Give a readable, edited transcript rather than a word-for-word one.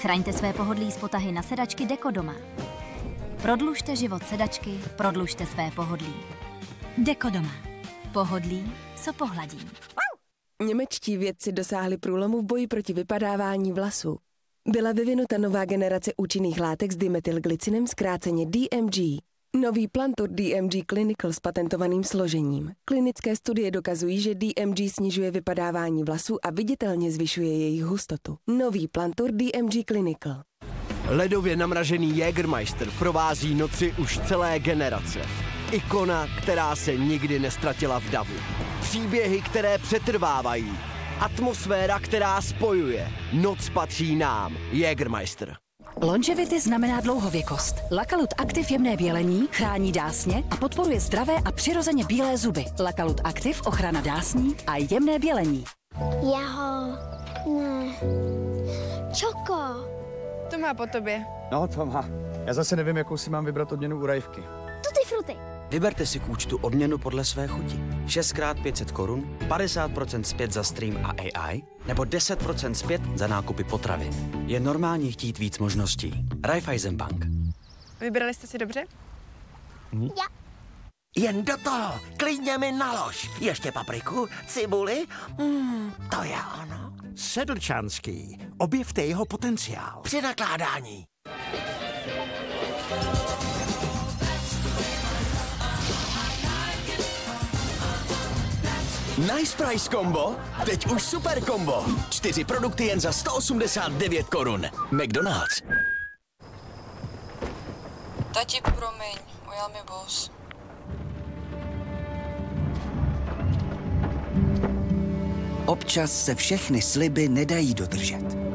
Chraňte své pohodlí s potahy na sedačky Deko doma. Prodlužte život sedačky, prodlužte své pohodlí. Deko doma. Pohodlí, co pohladí. Němečtí vědci dosáhli průlomu v boji proti vypadávání vlasů. Byla vyvinuta nová generace účinných látek s dimethylglycinem, zkráceně DMG. Nový Plantur DMG Clinical s patentovaným složením. Klinické studie dokazují, že DMG snižuje vypadávání vlasů a viditelně zvyšuje jejich hustotu. Nový Plantur DMG Clinical. Ledově namražený Jägermeister provází noci už celé generace. Ikona, která se nikdy nestratila v davu. Příběhy, které přetrvávají. Atmosféra, která spojuje. Noc patří nám. Jägermeister. Longevity znamená dlouhověkost. Lakalut Activ jemné bělení chrání dásně a podporuje zdravé a přirozeně bílé zuby. Lakalut Activ ochrana dásní a jemné bělení. Ne. Čoko. To má po tobě. No, to má. Já zase nevím, jakou si mám vybrat odměnu u Rajvky. Tutti frutti. Vyberte si k účtu odměnu podle své chuti. 6x 500 korun, 50% zpět za stream a AI, nebo 10% zpět za nákupy potravin. Je normální chtít víc možností. Raiffeisenbank. Vybrali jste si dobře? Já. Jen do toho, klidně mi nalož. Ještě papriku, cibuli, to je ono. Sedlčanský, objevte jeho potenciál. Při nakládání. Nice Price Combo? Teď už super combo. 4 produkty jen za 189 korun. McDonald's. Tati, promiň, ujel mi vůz. Občas se všechny sliby nedají dodržet.